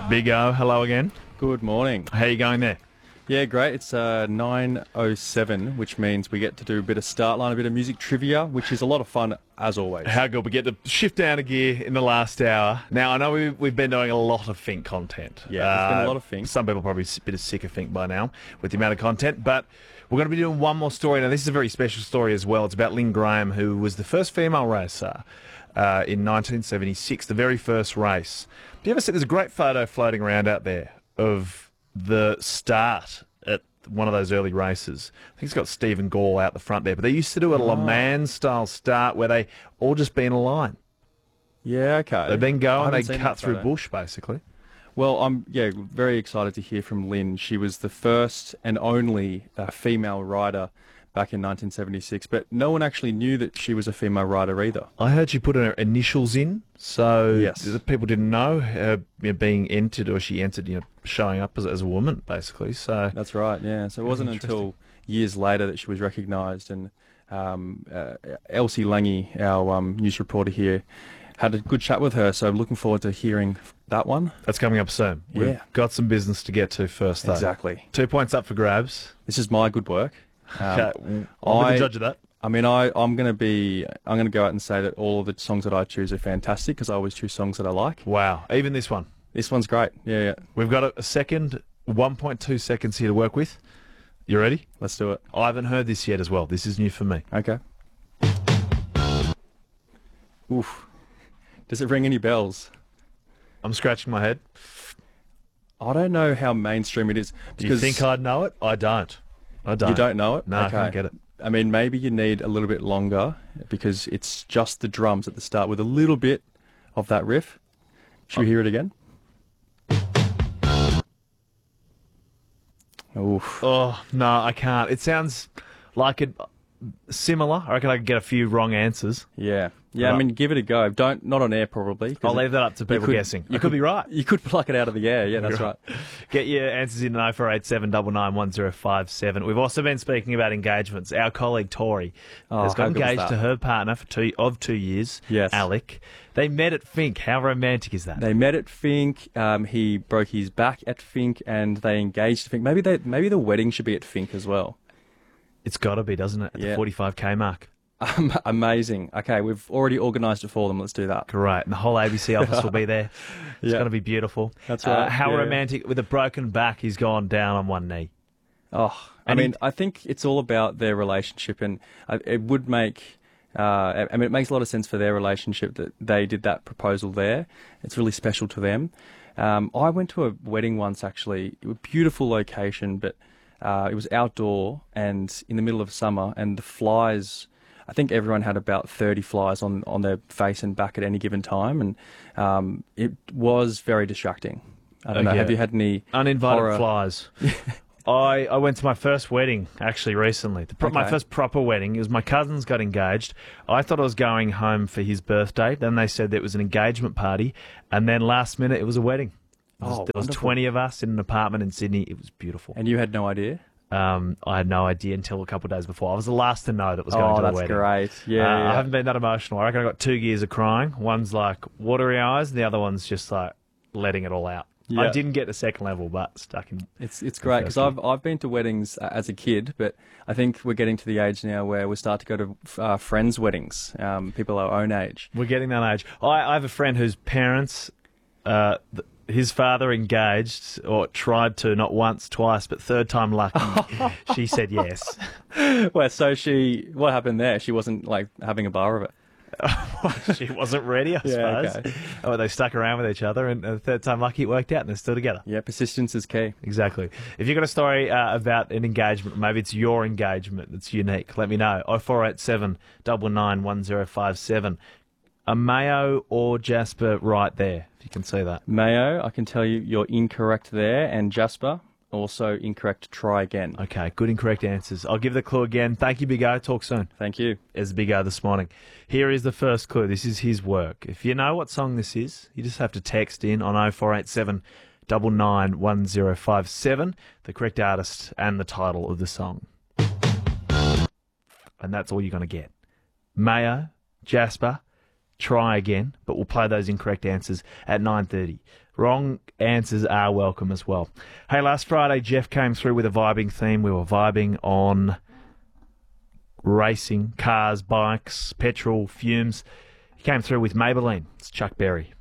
Big O, hello again. Good morning. How you going there? Yeah, great. It's 9:07, which means we get to do a bit of start line, a bit of music trivia, which is a lot of fun as always. How good. We get to shift down a gear in the last hour. Now, I know we've been doing a lot of Fink content. Yeah, there's been a lot of Fink. Some people probably a bit of sick of Fink by now with the amount of content, but we're going to be doing one more story. Now, this is a very special story as well. It's about Lynn Graham, who was the first female racer in 1976, the very first race. Do you ever see, there's a great photo floating around out there of the start at one of those early races. I think it's got Stephen Gall out the front there, but they used to do a Le Mans style start where they all just be in a line. Yeah, okay. They've been going, they seen cut that through photo. bush, basically. Well, I'm very excited to hear from Lynn. She was the first and only female rider back in 1976, but no one actually knew that she was a female rider either. I heard she put her initials in, so Yes. the people didn't know her being entered, or she entered, showing up as a woman, basically. So That's right, yeah. So it wasn't until years later that she was recognised, and Elsie Lange, our news reporter here, had a good chat with her, so I'm looking forward to hearing that one. that's coming up soon. Yeah. We've got some business to get to first, though. Exactly. 2 points up for grabs. This is my good work. Okay, I'll be the judge of that. I mean, I'm going to go out and say that all of the songs that I choose are fantastic because I always choose songs that I like. Wow, even this one. This one's great. Yeah. We've got a second, 1.2 seconds here to work with. You ready? Let's do it. I haven't heard this yet as well. This is new for me. Okay. Oof. Does it ring any bells? I'm scratching my head. I don't know how mainstream it is. Do you think I'd know it? I don't. You don't know it? No, I Okay. can't get it. I mean, maybe you need a little bit longer because it's just the drums at the start with a little bit of that riff. Should we hear it again? Oof. Oh, no, I can't. It sounds like it similar. I reckon I could get a few wrong answers. Yeah. Yeah, I Right. mean, give it a go. Not on air, probably. 'cause I'll leave that up to people guessing. You could be right. You could pluck it out of the air. Yeah, that's right. Get your answers in 0487 991 We've also been speaking about engagements. Our colleague Tori has got how good was engaged that? to her partner for 2 years, Yes. Alec. They met at Fink. How romantic is that? They met at Fink. He broke his back at Fink, and they engaged at Fink. Maybe the wedding should be at Fink as well. It's got to be, doesn't it? At Yeah. the 45k mark. Amazing. Okay, we've already organised it for them. Let's do that. Great. And the whole ABC office will be there. It's Yeah. going to be beautiful. That's right. How Yeah. romantic. With a broken back, he's gone down on one knee. Oh, I think it's all about their relationship, and it would make. It makes a lot of sense for their relationship that they did that proposal there. It's really special to them. I went to a wedding once, actually. It was a beautiful location, but it was outdoor and in the middle of summer, and the flies. I think everyone had about 30 flies on their face and back at any given time, and it was very distracting. I don't know. Yeah. Have you had any Uninvited horror? flies. I went to my first wedding, actually, recently. My Okay. first proper wedding. It was my cousin's got engaged. I thought I was going home for his birthday. Then they said there was an engagement party. And then last minute, it was a wedding. There was Wonderful. 20 of us in an apartment in Sydney. It was beautiful. And you had no idea? I had no idea until a couple of days before. I was the last to know that was going to the that's wedding. great. Yeah, I haven't been that emotional. I reckon I got 2 years of crying. One's like watery eyes, and the other one's just like letting it all out. I Yeah. didn't get the second level, but stuck in. It's great because I've been to weddings as a kid, but I think we're getting to the age now where we start to go to friends' weddings, people our own age. We're getting that age. I have a friend whose parents, his father engaged, or tried to, not once, twice, but third time lucky. She said yes. Well, so what happened there? She wasn't like having a bar of it. She wasn't ready, I Yeah, suppose. okay. Oh, they stuck around with each other, and the third time lucky, it worked out, and they're still together. Yeah, persistence is key. Exactly. If you've got a story about an engagement, maybe it's your engagement that's unique, let me know. 0487 991 A Mayo or Jasper right there, if you can see that. Mayo, I can tell you you're incorrect there, and Jasper, also incorrect. Try again. Okay, good and correct answers. I'll give the clue again. Thank you, Big O. Talk soon. Thank you. As Big O this morning. Here is the first clue. This is his work. If you know what song this is, you just have to text in on 0487 991 the correct artist and the title of the song. And that's all you're going to get. Mayo, Jasper, try again, but we'll play those incorrect answers at 9:30. Wrong answers are welcome as well. Hey, last Friday, Jeff came through with a vibing theme. We were vibing on racing, cars, bikes, petrol, fumes. He came through with Maybelline. It's Chuck Berry.